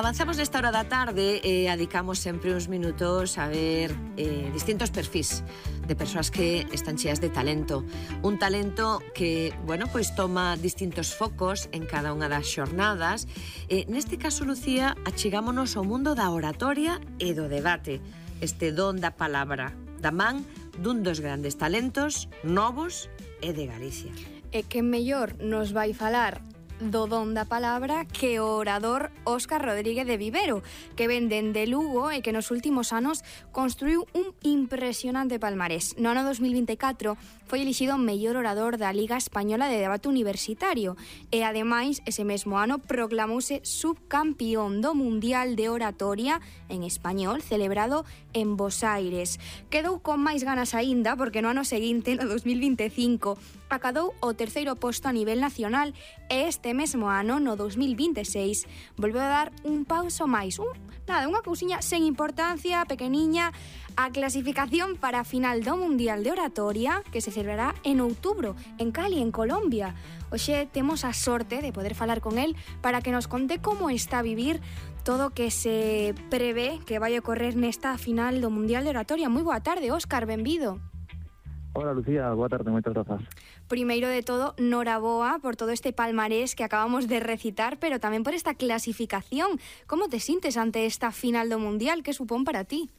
Avanzamos nesta hora da tarde e adicamos sempre uns minutos a ver distintos perfis de persoas que están cheas de talento. Un talento que, bueno, pois toma distintos focos en cada unha das xornadas. Neste caso, Lucía, achegámonos ao mundo da oratoria e do debate. Este don da palabra da man dun dos grandes talentos novos e de Galicia. E que mellor nos vai falar do don da palabra que o orador Óscar Rodríguez de Vivero, que ven dende Lugo e que nos últimos anos construiu un impresionante palmarés. No ano 2024 foi elixido mellor orador da Liga Española de Debate Universitario e, ademais, ese mesmo ano proclamouse subcampión do Mundial de Oratoria en español celebrado en Bos Aires. Quedou con máis ganas aínda porque no ano seguinte, no 2025, acadou o terceiro posto a nivel nacional e este mesmo ano, no 2026, volveu a dar un pauso máis, unha cousiña sen importancia, pequeniña, a clasificación para a final do Mundial de Oratoria que se celebrará en outubro, en Cali, en Colombia. Hoxe temos a sorte de poder falar con el para que nos conte como está a vivir todo o que se prevé que vai ocorrer nesta final do Mundial de Oratoria. Moi boa tarde, Óscar, benvido. Hola, Lucía, boa tarde, moitas grazas. Primeiro de todo, noraboa por todo este palmarés que acabamos de recitar, pero tamén por esta clasificación. Como te sintes ante esta final do Mundial? Que supón para ti?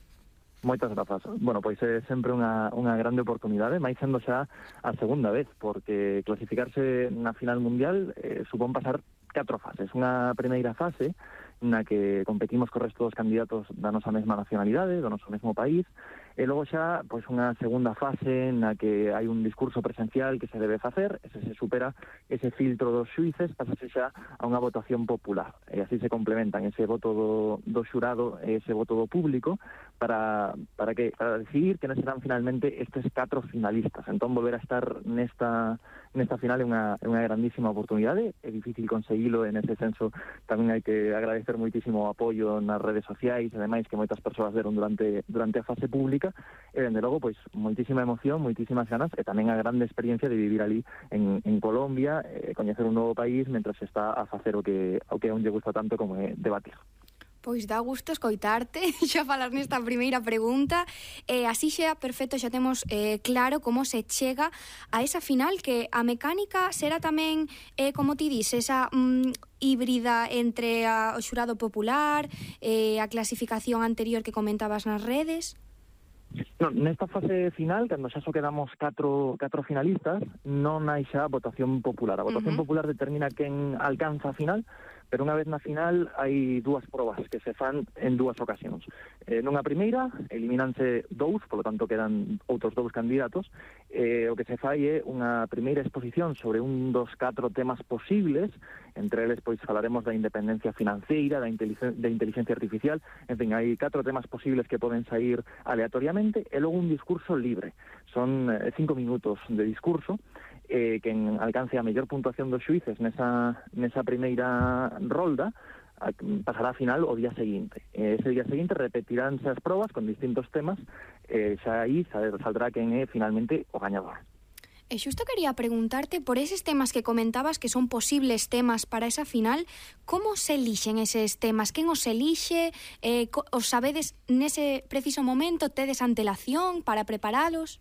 Moitas grazas. Bueno, pois é sempre unha grande oportunidade, máis sendo xa a segunda vez, porque clasificarse na final mundial supón pasar 4 fases. Unha primeira fase na que competimos co resto dos candidatos da nosa mesma nacionalidade, do noso mesmo país, e logo xa pois unha segunda fase na que hai un discurso presencial que se debe facer, e se supera ese filtro dos xuíces, pasase xa a unha votación popular, e así se complementan ese voto do xurado e ese voto do público para decidir que serán finalmente estes 4 finalistas. Entón, volver a estar nesta final é unha grandísima oportunidade. É difícil conseguilo, en ese senso tamén hai que agradecer moitísimo o apoio nas redes sociais, ademais que moitas persoas deron durante a fase pública, e dende logo, pois, moitísima emoción, moitísimas ganas, e tamén a grande experiencia de vivir ali en Colombia, coñecer un novo país, mentre se está a facer o que a un lle gusta tanto como é debatir. Pois dá gusto escoitarte, xa falar nesta primeira pregunta, así xa perfecto, xa temos claro como se chega a esa final, que a mecánica será tamén, como ti dices, esa híbrida entre o xurado popular, a clasificación anterior que comentabas nas redes. No, nesta fase final, cando xa só quedamos 4 finalistas, non hai xa votación popular. A votación popular determina quen alcanza a final, pero unha vez na final hai 2 probas que se fan en 2 ocasións. Nunha primeira, eliminanse 2, polo tanto quedan outros 2 candidatos. O que se fai é unha primeira exposición sobre un dos 4 temas posibles, entre eles pois falaremos da independencia financeira, da inteligencia artificial, en fin, hai 4 temas posibles que poden sair aleatoriamente, e logo un discurso libre. Son 5 minutos de discurso, quen alcance a mellor puntuación dos xuíces nesa primeira rolda pasará a final o día seguinte. Ese día seguinte repetiránse as probas con distintos temas, xa aí saldrá quen é finalmente o gañador. E xusto quería preguntarte por eses temas que comentabas que son posibles temas para esa final, como se elixen eses temas? Quen os elixe? Os sabedes nese preciso momento? Tedes antelación para preparalos?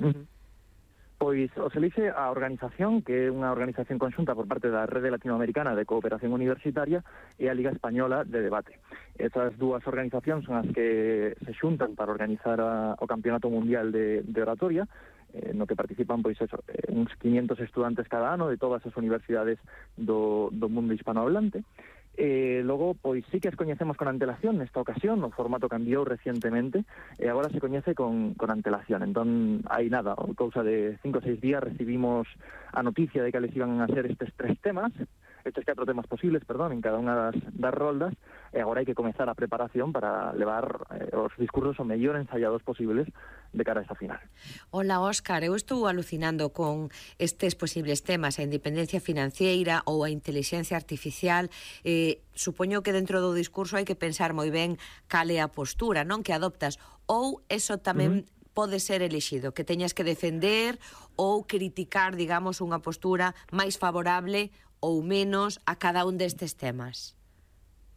Pois os elixe a organización, que é unha organización conxunta por parte da Rede Latinoamericana de Cooperación Universitaria e a Liga Española de Debate. Esas 2 organizacións son as que se xuntan para organizar o Campeonato Mundial de Oratoria, no que participan pois uns 500 estudantes cada ano de todas as universidades do mundo hispanohablante. Logo, pois sí que as coñecemos con antelación nesta ocasión, o formato cambiou recientemente e agora se coñece con antelación. Entón, hai nada, cousa de 5 ou 6 días recibimos a noticia de que les iban a ser estes 4 temas posibles, en cada unha das roldas, e agora hai que comezar a preparación para levar os discursos o mellor ensayados posibles de cara a esta final. Hola, Óscar, eu estou alucinando con estes posibles temas, a independencia financeira ou a inteligencia artificial. Supoño que dentro do discurso hai que pensar moi ben cal é a postura, non, que adoptas, ou eso tamén pode ser elixido, que teñas que defender ou criticar, digamos, unha postura máis favorable ou menos a cada un destes temas.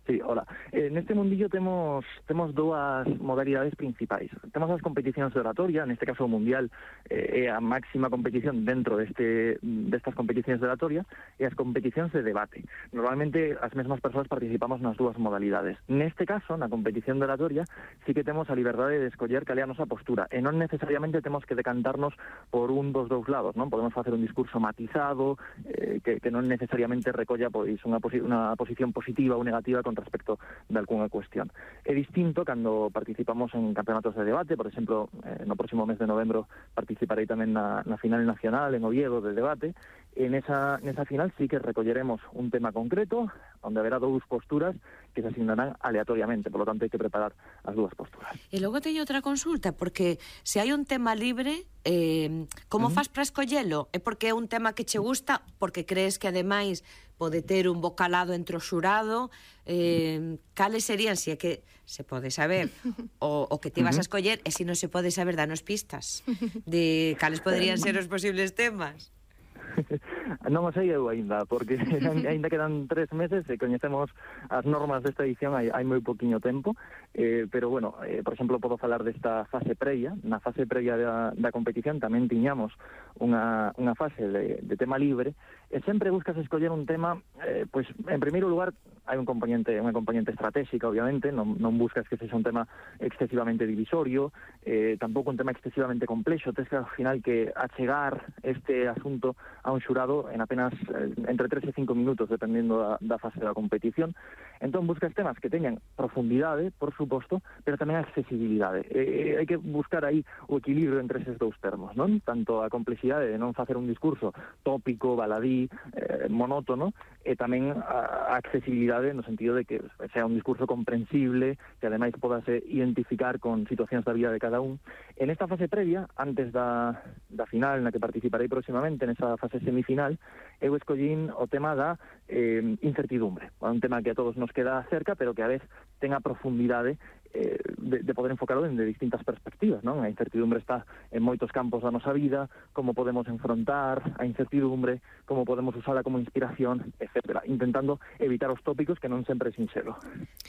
Sí, hola. Neste mundillo temos dúas modalidades principais. Temos as competicións de oratoria, neste caso o mundial é a máxima competición dentro destas competicións de oratoria, e as competicións de debate. Normalmente as mesmas persoas participamos nas dúas modalidades. Neste caso, na competición de oratoria, sí que temos a liberdade de escoller cal é a nosa postura, e non necesariamente temos que decantarnos por un dos dous lados, non? Podemos facer un discurso matizado, que non necesariamente recolla pois unha posición positiva ou negativa con respecto de algunha cuestión. É distinto cando participamos en campeonatos de debate, por exemplo, no próximo mes de novembro participarei tamén na final nacional en Oviedo de debate, e nesa final sí que recolleremos un tema concreto, onde haberá dous posturas que se asignarán aleatoriamente, por lo tanto hai que preparar as dúas posturas. E logo teño outra consulta, porque se hai un tema libre, como faz para escollelo? É porque é un tema que che gusta, porque crees que ademais pode ter un bo calado entre o xurado, cales serían, se é que se pode saber o que te vas a escoller, e se non se pode saber, danos pistas de cales poderían ser os posibles temas. Non o sei eu aínda, porque aínda quedan 3 meses e coñecemos as normas desta edición hai moi poquinho tempo, pero bueno, por exemplo, podo falar desta fase previa. Na fase previa da competición tamén tiñamos unha fase de tema libre, e sempre buscas escoller un tema, pois en primeiro lugar hai unha componente estratégica, obviamente, non buscas que sexa un tema excesivamente divisorio, tampouco un tema excesivamente complexo, tens que ao final que achegar este asunto a un xurado en apenas entre 3 e 5 minutos, dependendo da fase da competición. Entón buscas temas que teñan profundidade, por suposto, pero tamén accesibilidade. Hai que buscar aí o equilibrio entre eses dous termos, non? Tanto a complexidade de non facer un discurso tópico, baladí, monótono, e tamén a accesibilidade no sentido de que sea un discurso comprensible, que ademais podase identificar con situacións da vida de cada un. En esta fase previa, antes da final na que participarei próximamente, nesa fase semifinal, eu escollín o tema da incertidumbre. Un tema que a todos nos queda cerca, pero que a vez ten a profundidade de poder enfocarlo de distintas perspectivas, non? A incertidumbre está en moitos campos da nosa vida, como podemos enfrontar a incertidumbre, como podemos usala como inspiración, etcétera, intentando evitar os tópicos que non sempre é sinxelo.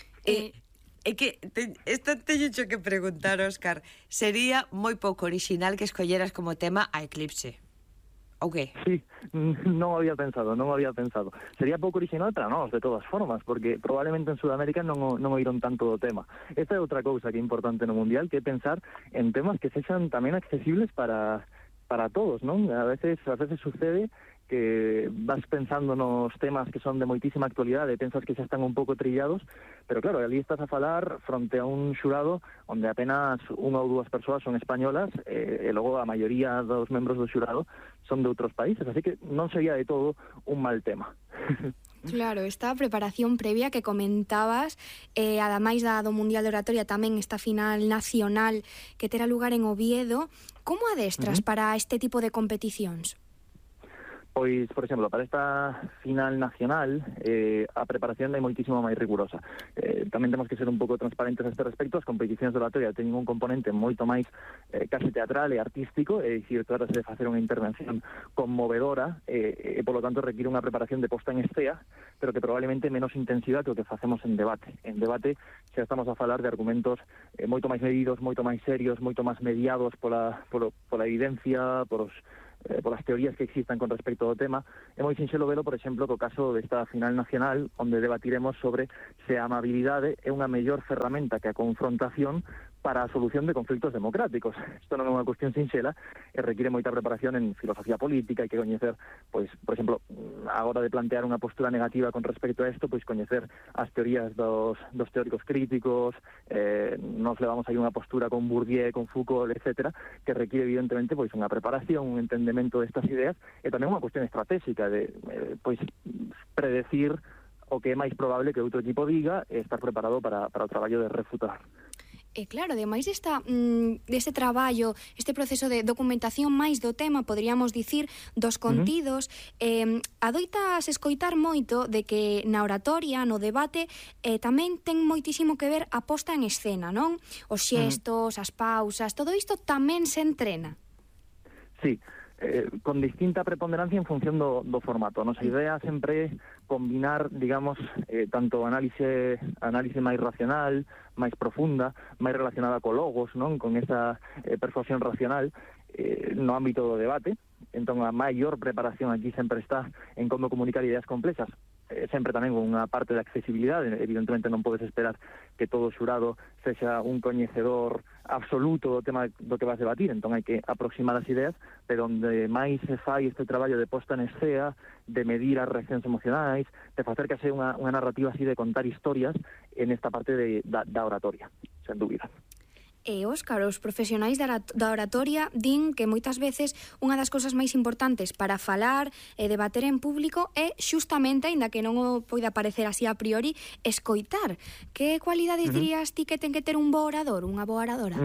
É que isto teño que preguntar, Óscar, sería moi pouco original que escolleras como tema a eclipse. ¿O qué? Sí, non había pensado. Sería pouco original para nós, de todas formas, porque probablemente en Sudamérica non oíron tanto do tema. Esta é outra cousa que é importante no Mundial, que é pensar en temas que sexan tamén accesibles para todos, non? A veces sucede que vas pensando nos temas que son de moitísima actualidade e pensas que xa están un pouco trillados, pero claro, ali estás a falar fronte a un xurado onde apenas unha ou dúas persoas son españolas e logo a maioría dos membros do xurado son de outros países, así que non sería de todo un mal tema. Claro, esta preparación previa que comentabas, ademais do Mundial de Oratoria, tamén esta final nacional que terá lugar en Oviedo, como adestras para este tipo de competicións? Pois, por exemplo, para esta final nacional a preparación é moitísimo máis rigurosa. Tamén temos que ser un pouco transparentes a este respecto. As competicións de oratoria teñen un componente moito máis case teatral e artístico, é dicir, trátase de facer unha intervención conmovedora e polo tanto require unha preparación de posta en escena, pero que probablemente menos intensiva que o que facemos en debate. En debate xa estamos a falar de argumentos moito máis medidos, moito máis serios, moito máis mediados pola evidencia, polas teorías que existan con respecto ao tema. É moi sinxelo velo, por exemplo, co caso desta final nacional, onde debatiremos sobre se a amabilidade é unha mellor ferramenta que a confrontación para a solución de conflitos democráticos. Isto non é unha cuestión sinxela e require moita preparación en filosofía política. Hai que coñecer, pois, por exemplo, a hora de plantear unha postura negativa con respecto a isto, pois coñecer as teorías dos teóricos críticos, nos levamos aí unha postura con Bourdieu, con Foucault, etcétera, que require evidentemente pois unha preparación, un entendemento destas ideas e tamén unha cuestión estratégica de pois predecir o que é máis probable que outro equipo diga e estar preparado para o traballo de refutar. E claro, ademais deste traballo, este proceso de documentación máis do tema, poderíamos dicir, dos contidos, adoitas escoitar moito de que na oratoria, no debate, tamén ten moitísimo que ver a posta en escena, non? Os xestos, as pausas, todo isto tamén se entrena. Sí, con distinta preponderancia en función do formato. A nosa idea sempre é combinar, digamos, tanto análise máis racional, máis profunda, máis relacionada co logos, non? Con esa persuasión racional no ámbito do debate. Entón, a maior preparación aquí sempre está en como comunicar ideas complexas, sempre tamén con unha parte de accesibilidade. Evidentemente non podes esperar que todo o xurado sexa un coñecedor absoluto do tema do que vas debatir, entón hai que aproximar as ideas, pero onde máis se fai este traballo de posta en escena, de medir as reaccións emocionais, de facer que sea unha narrativa así de contar historias en esta parte da oratoria, sen dúbida. Óscar, os profesionais da oratoria din que moitas veces unha das cousas máis importantes para falar e debater en público é xustamente, aínda que non o poida parecer así a priori, escoitar. Que cualidades dirías ti que ten que ter un bo orador, unha boa oradora?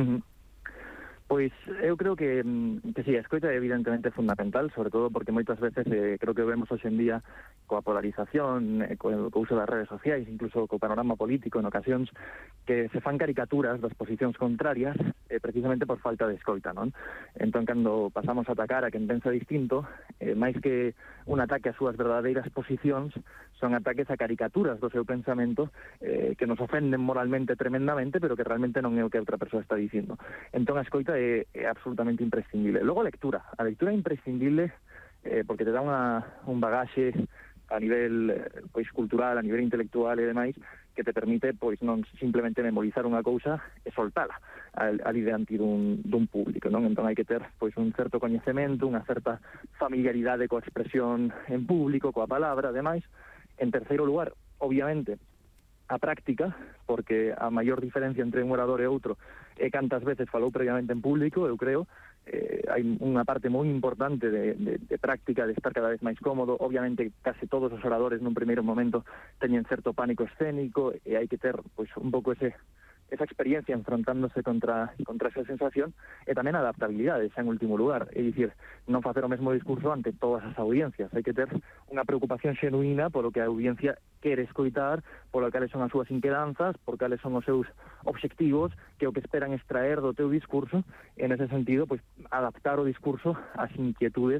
Pois eu creo que sí, a escoita é evidentemente fundamental, sobre todo porque moitas veces creo que vemos hoxe en día coa polarización, co uso das redes sociais, incluso co panorama político en ocasións que se fan caricaturas das posicións contrarias precisamente por falta de escoita, non? Entón, cando pasamos a atacar a quen pensa distinto, máis que un ataque ás súas verdadeiras posicións, son ataques a caricaturas do seu pensamento que nos ofenden moralmente tremendamente, pero que realmente non é o que outra persoa está dicindo. Entón, a escoita é absolutamente imprescindible. Logo, a lectura é imprescindible porque te dá un bagaxe a nivel pois cultural, a nivel intelectual e demais, que te permite pois non simplemente memorizar unha cousa e soltala ali diante dun público, non? Entón hai que ter pois un certo coñecemento, unha certa familiaridade coa expresión en público, coa palabra, ademais. En terceiro lugar, obviamente, a práctica, porque a maior diferencia entre un orador e outro é cantas veces falou previamente en público, eu creo. Hai unha parte moi importante de práctica, de estar cada vez máis cómodo. Obviamente, case todos os oradores nun primeiro momento teñen certo pánico escénico e hai que ter pois un pouco esa experiencia enfrontándose contra esa sensación, e tamén a adaptabilidade, xa en último lugar, é dicir, non facer o mesmo discurso ante todas as audiencias. Hai que ter unha preocupación xenuína polo que a audiencia quere escoitar, polo cales son as súas inquedanzas, por cales son os seus obxectivos, que o que esperan extraer do teu discurso, e nese sentido, pois, adaptar o discurso ás inquietudes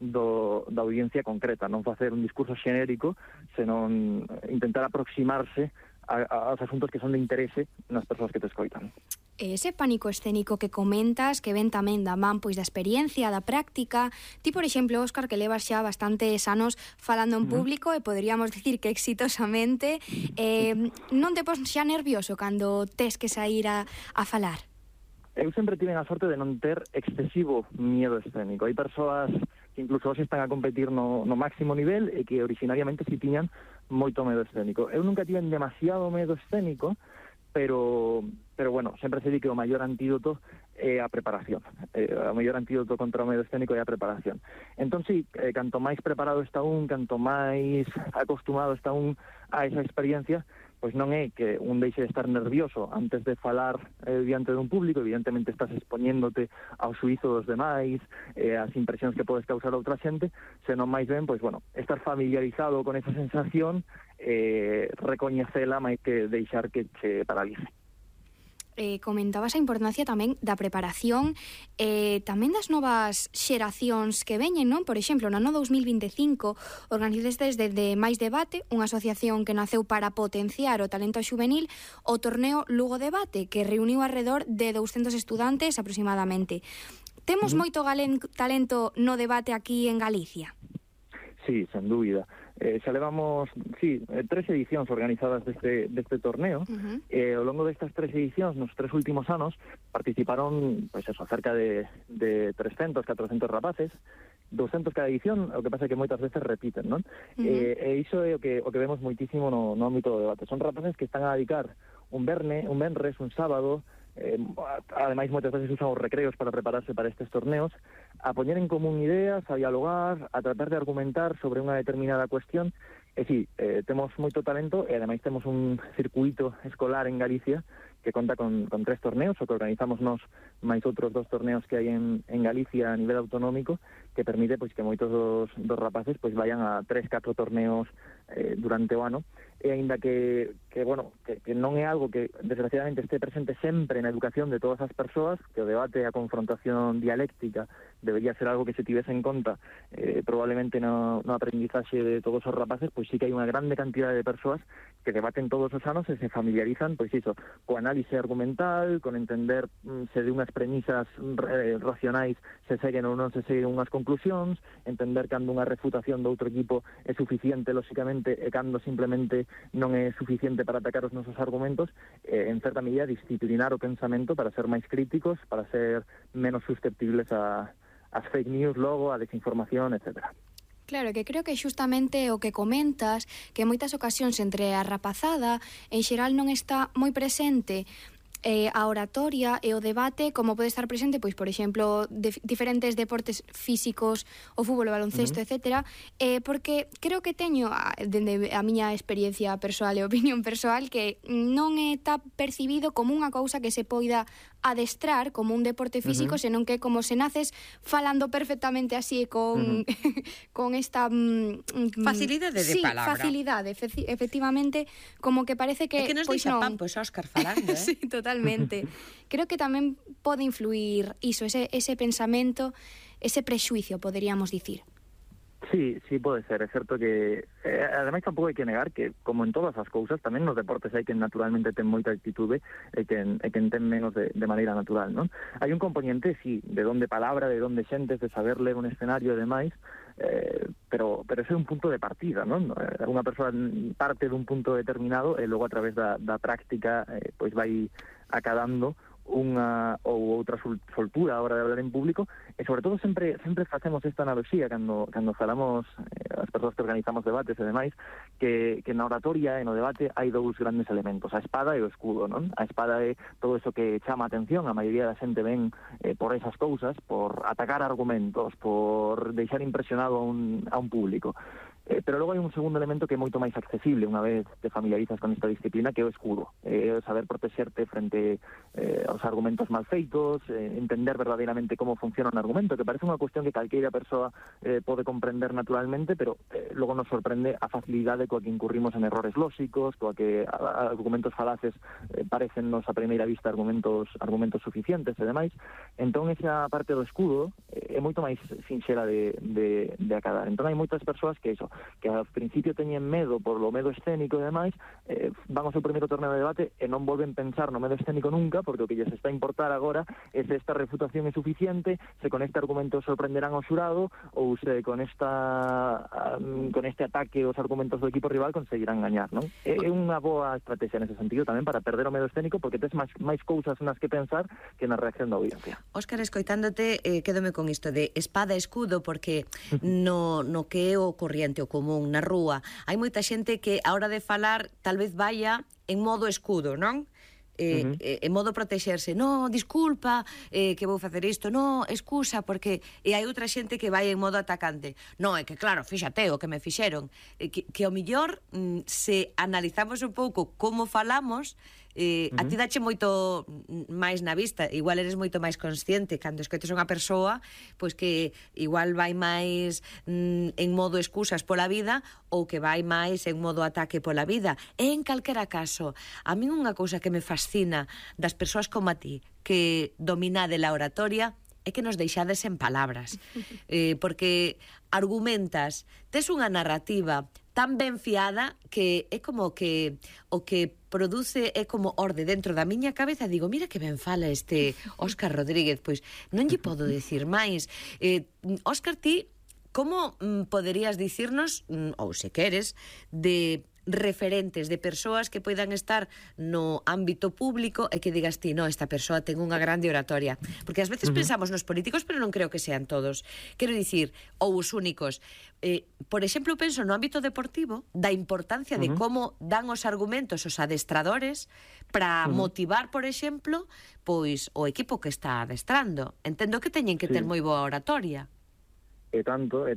da audiencia concreta, non facer un discurso xenérico, senón intentar aproximarse aos asuntos que son de interese nas persoas que te escoitan. Ese pánico escénico que comentas, que ven tamén da man pois da experiencia, da práctica. Ti, por exemplo, Óscar, que levas xa bastantes anos falando en público e poderíamos dicir que exitosamente, non te pos xa nervioso cando tes que sair a falar? Eu sempre tiven a sorte de non ter excesivo miedo escénico. Hai persoas que incluso hoxe están a competir no máximo nivel e que originariamente si tiñan moito medo escénico. Eu nunca tiven demasiado medo escénico, pero bueno, sempre se di que o maior antídoto é a preparación. O maior antídoto contra o medo escénico é a preparación. Entón, sí, canto máis preparado está canto máis acostumado está a esa experiencia, pois non é que un deixe de estar nervioso antes de falar diante dun público. Evidentemente estás expoñéndote ao xuízo dos demais, as impresións que podes causar a outra xente, senón máis ben, pois, bueno, estar familiarizado con esa sensación, recoñecela máis que deixar que che paralice. Comentabas a importancia tamén da preparación, tamén das novas xeracións que veñen, non? Por exemplo, no ano 2025 organizastes desde Mais Debate, unha asociación que naceu para potenciar o talento xuvenil, o torneo Lugo Debate, que reuniu alrededor de 200 estudantes aproximadamente. Temos moito talento no debate aquí en Galicia? Sí, sen dúbida. Xa levamos, 3 edicións organizadas deste torneo. Ao longo destas 3 edicións, nos 3 últimos anos, participaron, pois eso, cerca de 300, 400 rapaces, 200 cada edición, o que pasa é que moitas veces repiten, non? E iso é o que vemos moitísimo no ámbito do debate. Son rapaces que están a dedicar un venres, un sábado, ademais moitas veces usan os recreos para prepararse para estes torneos, a poñer en común ideas, a dialogar, a tratar de argumentar sobre unha determinada cuestión. E si, temos moito talento e ademais temos un circuito escolar en Galicia que conta con 3 torneos, o que organizamos nós máis outros 2 torneos que hai en Galicia a nivel autonómico, que permite pois que moitos dos rapaces pois vayan a 3-4 torneos durante o ano, e aínda que non é algo que desgraciadamente este presente sempre na educación de todas as persoas, que o debate e a confrontación dialéctica debería ser algo que se tivese en conta probablemente no aprendizaxe de todos os rapaces, pois sí que hai unha grande cantidad de persoas que debaten todos os anos e se familiarizan, pois iso, co análise argumental, con entender se de unhas premisas racionais se seguen ou non se seguen unhas conclusións, entender cando unha refutación do outro equipo é suficiente, lóxicamente, e cando simplemente non é suficiente para atacar os nosos argumentos, en certa medida disciplinar o pensamento para ser máis críticos, para ser menos susceptibles ás fake news logo, a desinformación, etcétera. Claro, que creo que xustamente o que comentas, que en moitas ocasións entre a rapazada en xeral non está moi presente a oratoria e o debate, como pode estar presente, pois, por exemplo, diferentes deportes físicos, o fútbol, o baloncesto, etcétera, porque creo que teño, dende a miña experiencia persoal e opinión persoal, que non está percibido como unha cousa que se poida adestrar como un deporte físico, senón que como se naces falando perfectamente así con esta facilidade de palabra. Facilidade, efectivamente, como que parece que... É que nos deixa pampos, Óscar, falando, Sí, totalmente. Creo que tamén pode influir iso, ese pensamento, ese prexuicio, poderíamos dicir. Sí, pode ser. É certo que, ademais, tampouco hai que negar que, como en todas as cousas, tamén nos deportes hai que naturalmente ten moita actitude e que ten menos de maneira natural, non? Hai un componente, sí, de donde palabra, de donde xentes, de saber ler un escenario e demais, pero ese é un punto de partida, non? Unha persoa parte dun punto determinado e logo a través da práctica pois vai acadando unha ou outra soltura a hora de hablar en público, e sobre todo sempre facemos esta analoxía cando falamos as persoas que organizamos debates e demais, que na oratoria e no debate hai dous grandes elementos, a espada e o escudo, non? A espada é todo eso que chama a atención, a maioría da xente ven por esas cousas, por atacar argumentos, por deixar impresionado a un público. Pero logo hai un segundo elemento que é moito máis accesible unha vez te familiarizas con esta disciplina, que é o escudo, saber protexerte frente aos argumentos mal feitos, entender verdadeiramente como funciona un argumento, que parece unha cuestión que calqueira persoa pode comprender naturalmente, pero logo nos sorprende a facilidade coa que incurrimos en errores lóxicos, coa que argumentos falaces parecennos a primeira vista argumentos suficientes e demais. Entón esa parte do escudo é moito máis sinxela de acadar. Entón hai moitas persoas que ao principio teñen medo por lo medo escénico e demais, van ao seu primeiro torneo de debate e non volven pensar no medo escénico nunca, porque o que lles está a importar agora é se esta refutación é suficiente, se con este argumento sorprenderán ao xurado ou se con este ataque aos argumentos do equipo rival conseguirán gañar, non? É unha boa estrategia nese sentido tamén para perder o medo escénico, porque tes máis cousas nas que pensar que na reacción da audiencia. Óscar, escoitándote, quédome con isto de espada e escudo, porque no que é o corriente, o común na rúa, hai moita xente que a hora de falar tal vez vaya en modo escudo, non? En modo protexerse, no, disculpa, que vou facer isto, no, excusa, porque... E hai outra xente que vai en modo atacante. No, é que claro, fíxate o que me fixeron. Que ao millor, se analizamos un pouco como falamos, a ti dache moito máis na vista, igual eres moito máis consciente cando escoites unha persoa pois que igual vai máis en modo excusas pola vida ou que vai máis en modo ataque pola vida. E en calquera caso, a min unha cousa que me fascina das persoas como a ti, que dominade la oratoria, é que nos deixades en palabras, porque argumentas, tes unha narrativa tan ben fiada que é como que o que produce é como orde dentro da miña cabeza. Digo, mira que ben fala este Óscar Rodríguez, pois non lle podo decir máis. Óscar, ti, como poderías dicirnos, ou se queres, de referentes de persoas que poidan estar no ámbito público e que digas ti, no, esta persoa ten unha grande oratoria? Porque ás veces pensamos nos políticos, pero non creo que sean todos. Quero dicir, ou os únicos. Por exemplo, penso no ámbito deportivo, da importancia de como dan os argumentos os adestradores para motivar, por exemplo, pois o equipo que está adestrando. Entendo que teñen que ter moi boa oratoria. E tanto